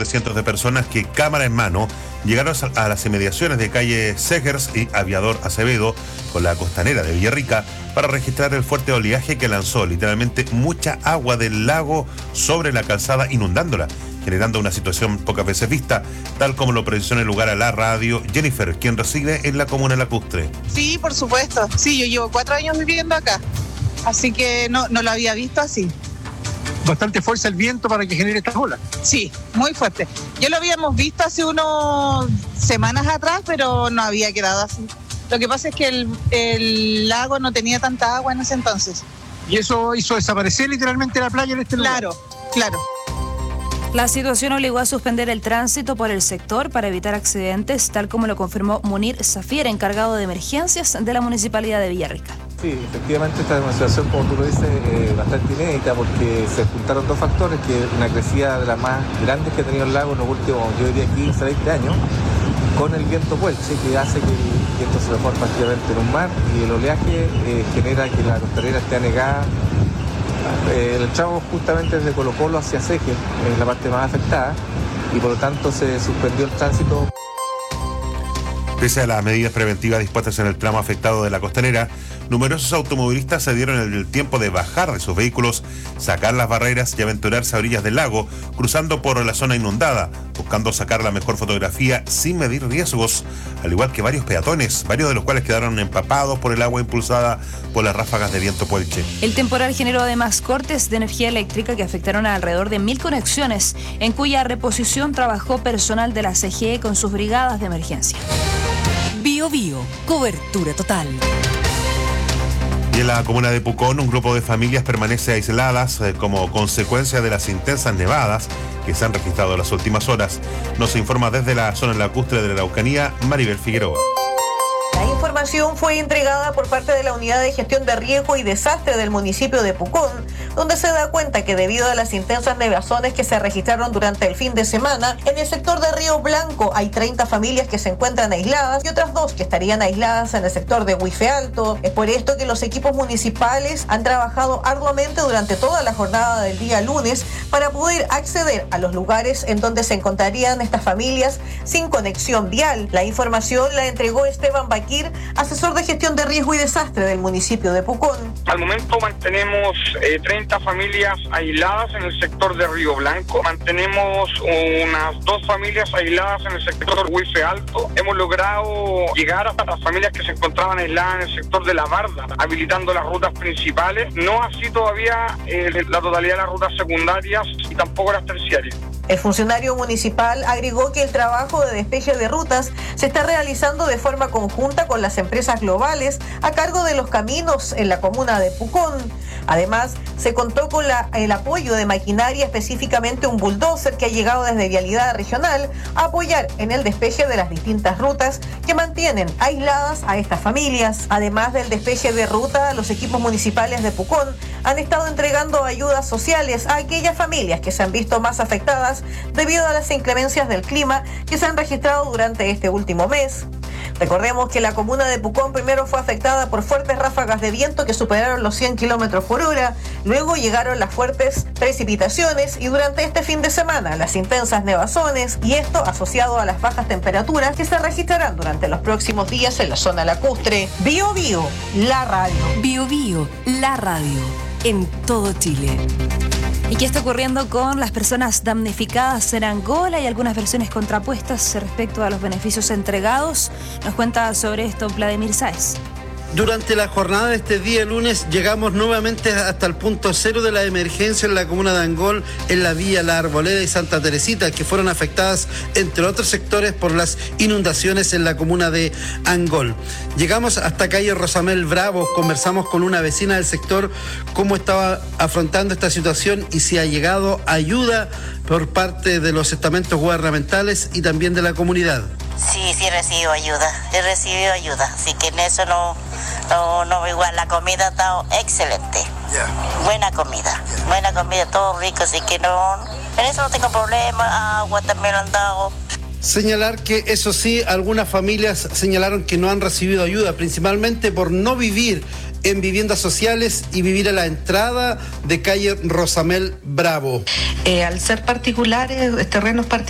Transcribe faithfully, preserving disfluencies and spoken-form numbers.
de cientos de personas que, cámara en mano, llegaron a las inmediaciones de calle Segers y Aviador Acevedo con la costanera de Villarrica para registrar el fuerte oleaje que lanzó literalmente mucha agua del lago sobre la calzada, inundándola, generando una situación pocas veces vista, tal como lo precisó en el lugar a la radio Jennifer, quien reside en la comuna lacustre. Sí, por supuesto. Sí, yo llevo cuatro años viviendo acá, así que no, no lo había visto así. Bastante fuerza el viento para que genere estas olas. Sí, muy fuerte. Ya lo habíamos visto hace unas semanas atrás, pero no había quedado así. Lo que pasa es que el, el lago no tenía tanta agua en ese entonces. ¿Y eso hizo desaparecer literalmente la playa en este lugar? Claro, claro. La situación obligó a suspender el tránsito por el sector para evitar accidentes, tal como lo confirmó Munir Zafir, encargado de emergencias de la Municipalidad de Villarrica. Sí, efectivamente esta es una situación, como tú lo dices, eh, bastante inédita porque se juntaron dos factores, que una crecida de las más grandes que ha tenido el lago en los últimos, yo diría, quince a veinte años, con el viento puelche, que hace que el viento se transforme prácticamente en un mar, y el oleaje eh, genera que la costanera esté anegada. Eh, el tramo justamente desde Colo Colo hacia Seque es la parte más afectada, y por lo tanto se suspendió el tránsito. Pese a las medidas preventivas dispuestas en el tramo afectado de la costanera, numerosos automovilistas se dieron el tiempo de bajar de sus vehículos, sacar las barreras y aventurarse a orillas del lago, cruzando por la zona inundada, buscando sacar la mejor fotografía sin medir riesgos, al igual que varios peatones, varios de los cuales quedaron empapados por el agua impulsada por las ráfagas de viento puelche. El temporal generó además cortes de energía eléctrica que afectaron a alrededor de mil conexiones, en cuya reposición trabajó personal de la C G E con sus brigadas de emergencia. Bio Bio, cobertura total. Y en la comuna de Pucón, un grupo de familias permanece aisladas eh, como consecuencia de las intensas nevadas que se han registrado en las últimas horas. Nos informa desde la zona lacustre de la Araucanía, Maribel Figueroa. La información fue entregada por parte de la Unidad de Gestión de Riesgo y Desastre del municipio de Pucón, donde se da cuenta que debido a las intensas nevazones que se registraron durante el fin de semana, en el sector de Río Blanco hay treinta familias que se encuentran aisladas y otras dos que estarían aisladas en el sector de Huife Alto. Es por esto que los equipos municipales han trabajado arduamente durante toda la jornada del día lunes para poder acceder a los lugares en donde se encontrarían estas familias sin conexión vial. La información la entregó Esteban Baquir, asesor de gestión de riesgo y desastre del municipio de Pucón. Al momento mantenemos eh, treinta familias aisladas en el sector de Río Blanco, mantenemos unas dos familias aisladas en el sector de Huife Alto. Hemos logrado llegar hasta las familias que se encontraban aisladas en el sector de La Barda, habilitando las rutas principales, no así todavía eh, la totalidad de las rutas secundarias y tampoco las terciarias. El funcionario municipal agregó que el trabajo de despeje de rutas se está realizando de forma conjunta con las empresas globales a cargo de los caminos en la comuna de Pucón. Además, se contó con la, el apoyo de maquinaria, específicamente un bulldozer que ha llegado desde Vialidad Regional a apoyar en el despeje de las distintas rutas que mantienen aisladas a estas familias. Además del despeje de ruta, los equipos municipales de Pucón han estado entregando ayudas sociales a aquellas familias que se han visto más afectadas debido a las inclemencias del clima que se han registrado durante este último mes. Recordemos que la comuna de Pucón primero fue afectada por fuertes ráfagas de viento que superaron los cien kilómetros por hora, luego llegaron las fuertes precipitaciones y durante este fin de semana las intensas nevazones, y esto asociado a las bajas temperaturas que se registrarán durante los próximos días en la zona lacustre. Bio Bio, la radio. Bio Bio, la radio, en todo Chile. ¿Y qué está ocurriendo con las personas damnificadas en Angola? Hay algunas versiones contrapuestas respecto a los beneficios entregados. Nos cuenta sobre esto Vladimir Sáez. Durante la jornada de este día lunes llegamos nuevamente hasta el punto cero de la emergencia en la comuna de Angol, en la vía La Arboleda y Santa Teresita, que fueron afectadas, entre otros sectores, por las inundaciones en la comuna de Angol. Llegamos hasta calle Rosamel Bravo, conversamos con una vecina del sector cómo estaba afrontando esta situación y si ha llegado ayuda por parte de los estamentos gubernamentales y también de la comunidad. Sí, sí he recibido ayuda, he recibido ayuda, así que en eso no, no, no igual, la comida ha estado excelente, yeah. buena comida, yeah. buena comida, todo rico, así que no, en eso no tengo problema, agua también han dado. Señalar que, eso sí, algunas familias señalaron que no han recibido ayuda, principalmente por no vivir en viviendas sociales y vivir a la entrada de calle Rosamel Bravo. Eh, al ser particulares, terrenos particulares,